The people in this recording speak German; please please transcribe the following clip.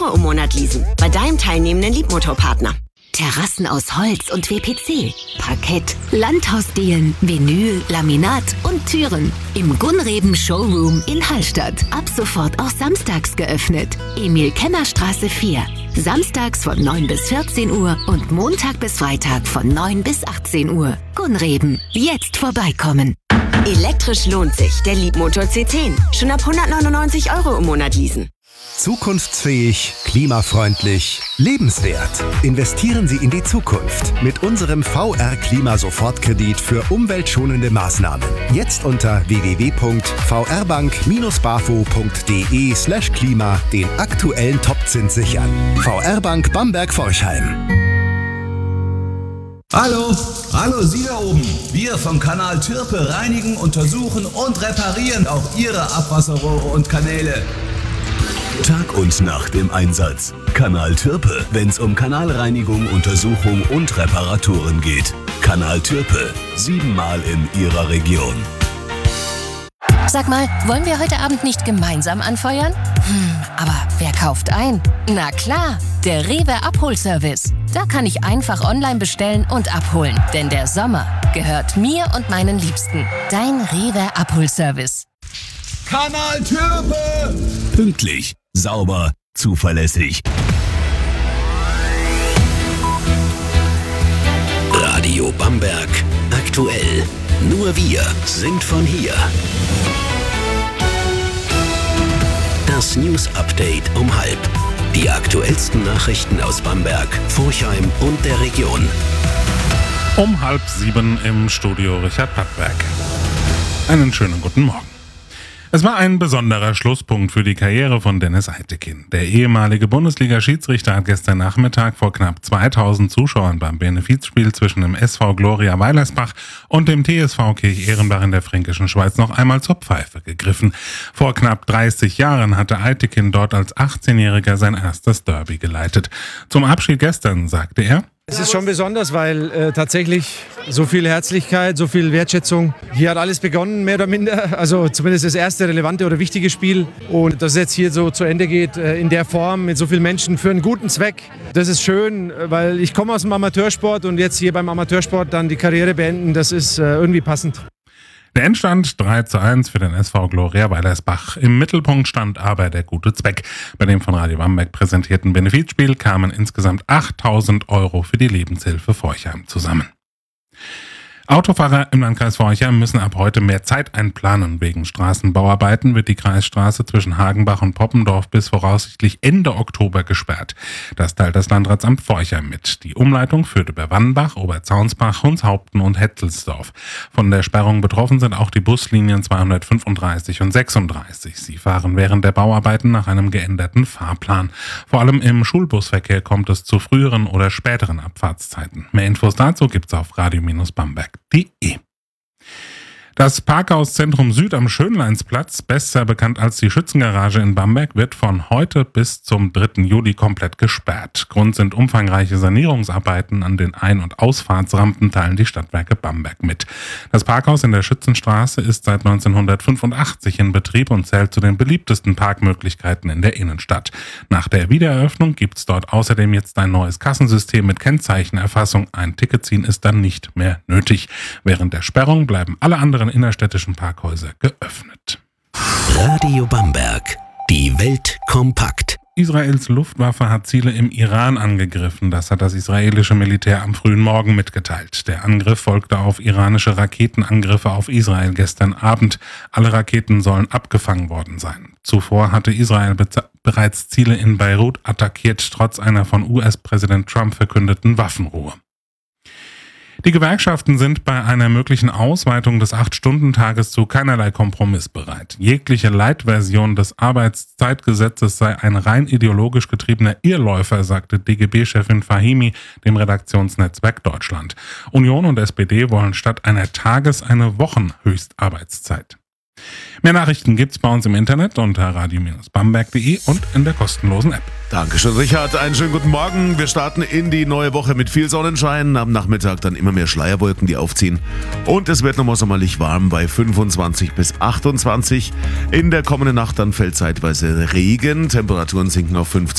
€ im Monat leasen. Bei deinem teilnehmenden Liebmotorpartner. Terrassen aus Holz und WPC, Parkett, Landhausdielen, Vinyl, Laminat und Türen. Im Gunreben Showroom in Hallstatt. Ab sofort auch samstags geöffnet. Emil-Kemmer-Straße 4. Samstags von 9 bis 14 Uhr und Montag bis Freitag von 9 bis 18 Uhr. Gunreben. Jetzt vorbeikommen. Elektrisch lohnt sich. Der Liebmotor C10. Schon ab 199 € im Monat leasen. Zukunftsfähig, klimafreundlich, lebenswert. Investieren Sie in die Zukunft mit unserem VR-Klima-Sofortkredit für umweltschonende Maßnahmen. Jetzt unter www.vrbank-bafo.de/klima den aktuellen Topzins sichern. VR Bank Bamberg-Forchheim. Hallo, Sie da oben. Wir vom Kanal Türpe reinigen, untersuchen und reparieren auch Ihre Abwasserrohre und Kanäle. Tag und Nacht im Einsatz. Kanal Türpe, wenn's um Kanalreinigung, Untersuchung und Reparaturen geht. Kanal Türpe, 7-mal in Ihrer Region. Sag mal, wollen wir heute Abend nicht gemeinsam anfeuern? Aber wer kauft ein? Na klar, der Rewe Abholservice. Da kann ich einfach online bestellen und abholen. Denn der Sommer gehört mir und meinen Liebsten. Dein Rewe Abholservice. Kanal Türpe! Pünktlich, sauber, zuverlässig. Radio Bamberg. Aktuell. Nur wir sind von hier. Das News Update um 12:30. Die aktuellsten Nachrichten aus Bamberg, Forchheim und der Region. Um 6:30 im Studio Richard Pattberg. Einen schönen guten Morgen. Es war ein besonderer Schlusspunkt für die Karriere von Dennis Eitekin. Der ehemalige Bundesliga-Schiedsrichter hat gestern Nachmittag vor knapp 2000 Zuschauern beim Benefizspiel zwischen dem SV Gloria Weilersbach und dem TSV Kirch-Ehrenbach in der Fränkischen Schweiz noch einmal zur Pfeife gegriffen. Vor knapp 30 Jahren hatte Eitekin dort als 18-Jähriger sein erstes Derby geleitet. Zum Abschied gestern sagte er: Es ist schon besonders, weil tatsächlich so viel Herzlichkeit, so viel Wertschätzung. Hier hat alles begonnen, mehr oder minder. Also zumindest das erste relevante oder wichtige Spiel. Und dass es jetzt hier so zu Ende geht, in der Form, mit so vielen Menschen für einen guten Zweck. Das ist schön, weil ich komme aus dem Amateursport und jetzt hier beim Amateursport dann die Karriere beenden, das ist irgendwie passend. Der Endstand 3:1 für den SV Gloria Weilersbach. Im Mittelpunkt stand aber der gute Zweck. Bei dem von Radio Bamberg präsentierten Benefizspiel kamen insgesamt 8.000 € für die Lebenshilfe Forchheim zusammen. Autofahrer im Landkreis Forchheim müssen ab heute mehr Zeit einplanen. Wegen Straßenbauarbeiten wird die Kreisstraße zwischen Hagenbach und Poppendorf bis voraussichtlich Ende Oktober gesperrt. Das teilt das Landratsamt Forchheim mit. Die Umleitung führt über Wannbach, Oberzaunsbach, Hunshaupten und Hettelsdorf. Von der Sperrung betroffen sind auch die Buslinien 235 und 36. Sie fahren während der Bauarbeiten nach einem geänderten Fahrplan. Vor allem im Schulbusverkehr kommt es zu früheren oder späteren Abfahrtszeiten. Mehr Infos dazu gibt's auf radio-bamberg.de. Das Parkhaus Zentrum Süd am Schönleinsplatz, besser bekannt als die Schützengarage in Bamberg, wird von heute bis zum 3. Juli komplett gesperrt. Grund sind umfangreiche Sanierungsarbeiten an den Ein- und Ausfahrtsrampen, teilen die Stadtwerke Bamberg mit. Das Parkhaus in der Schützenstraße ist seit 1985 in Betrieb und zählt zu den beliebtesten Parkmöglichkeiten in der Innenstadt. Nach der Wiedereröffnung gibt es dort außerdem jetzt ein neues Kassensystem mit Kennzeichenerfassung. Ein Ticket ziehen ist dann nicht mehr nötig. Während der Sperrung bleiben alle anderen innerstädtischen Parkhäuser geöffnet. Radio Bamberg. Die Welt kompakt. Israels Luftwaffe hat Ziele im Iran angegriffen. Das hat das israelische Militär am frühen Morgen mitgeteilt. Der Angriff folgte auf iranische Raketenangriffe auf Israel gestern Abend. Alle Raketen sollen abgefangen worden sein. Zuvor hatte Israel bereits Ziele in Beirut attackiert, trotz einer von US-Präsident Trump verkündeten Waffenruhe. Die Gewerkschaften sind bei einer möglichen Ausweitung des 8-Stunden-Tages zu keinerlei Kompromiss bereit. Jegliche Light-Version des Arbeitszeitgesetzes sei ein rein ideologisch getriebener Irrläufer, sagte DGB-Chefin Fahimi dem Redaktionsnetzwerk Deutschland. Union und SPD wollen statt einer eine Wochenhöchstarbeitszeit. Mehr Nachrichten gibt's bei uns im Internet unter radio-bamberg.de und in der kostenlosen App. Dankeschön, Richard. Einen schönen guten Morgen. Wir starten in die neue Woche mit viel Sonnenschein. Am Nachmittag dann immer mehr Schleierwolken, die aufziehen. Und es wird nochmal sommerlich warm bei 25 bis 28. In der kommenden Nacht dann fällt zeitweise Regen. Temperaturen sinken auf 15.